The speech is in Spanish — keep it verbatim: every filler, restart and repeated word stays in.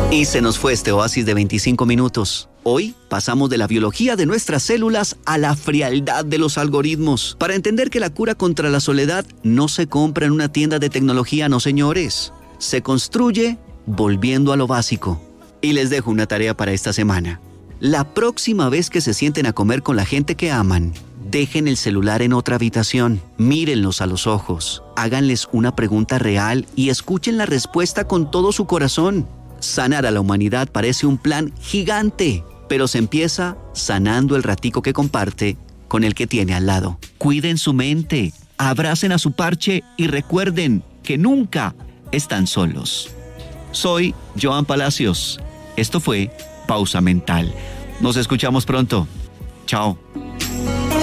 Y se nos fue este oasis de veinticinco minutos. Hoy pasamos de la biología de nuestras células a la frialdad de los algoritmos, para entender que la cura contra la soledad no se compra en una tienda de tecnología, no señores. Se construye volviendo a lo básico. Y les dejo una tarea para esta semana. La próxima vez que se sienten a comer con la gente que aman, dejen el celular en otra habitación, mírenlos a los ojos, háganles una pregunta real y escuchen la respuesta con todo su corazón. Sanar a la humanidad parece un plan gigante, pero se empieza sanando el ratico que comparte con el que tiene al lado. Cuiden su mente, abracen a su parche y recuerden que nunca están solos. Soy Joan Palacios. Esto fue Pausa Mental. Nos escuchamos pronto. Chao.